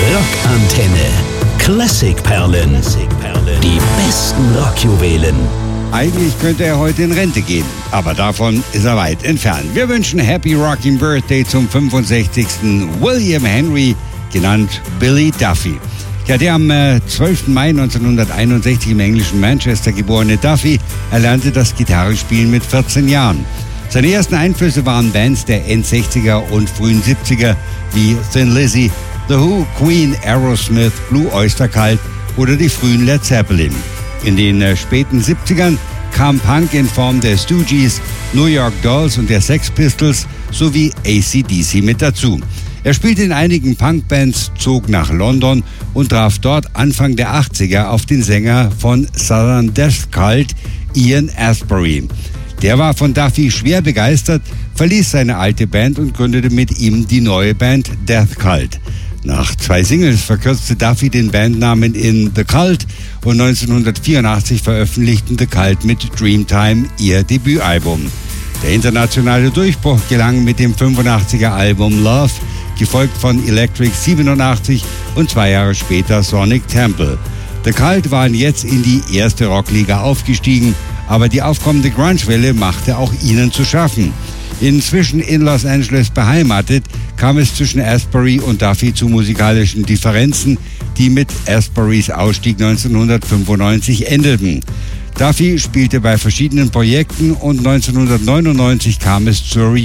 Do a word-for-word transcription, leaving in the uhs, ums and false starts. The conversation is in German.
Rockantenne. Klassikperlen. Die besten Rockjuwelen. Eigentlich könnte er heute in Rente gehen, aber davon ist er weit entfernt. Wir wünschen Happy Rocking Birthday zum fünfundsechzigsten William Henry, genannt Billy Duffy. Ja, der am zwölften Mai neunzehnhunderteinundsechzig im englischen Manchester geborene Duffy erlernte das Gitarrespielen mit vierzehn Jahren. Seine ersten Einflüsse waren Bands der Endsechziger und frühen siebziger wie Thin Lizzy, The Who, Queen, Aerosmith, Blue Oyster Cult oder die frühen Led Zeppelin. In den äh, späten siebzigern kam Punk in Form der Stooges, New York Dolls und der Sex Pistols sowie A C D C mit dazu. Er spielte in einigen Punkbands, zog nach London und traf dort Anfang der achtziger auf den Sänger von Southern Death Cult, Ian Astbury. Der war von Duffy schwer begeistert, verließ seine alte Band und gründete mit ihm die neue Band Death Cult. Nach zwei Singles verkürzte Duffy den Bandnamen in The Cult und neunzehnhundertvierundachtzig veröffentlichten The Cult mit Dreamtime ihr Debütalbum. Der internationale Durchbruch gelang mit dem fünfundachtziger Album Love, gefolgt von Electric siebenundachtzig und zwei Jahre später Sonic Temple. The Cult waren jetzt in die erste Rockliga aufgestiegen, aber die aufkommende Grunge-Welle machte auch ihnen zu schaffen. Inzwischen in Los Angeles beheimatet, kam es zwischen Astbury und Duffy zu musikalischen Differenzen, die mit Astburys Ausstieg neunzehnhundertfünfundneunzig endeten. Duffy spielte bei verschiedenen Projekten und neunzehnhundertneunundneunzig kam es zur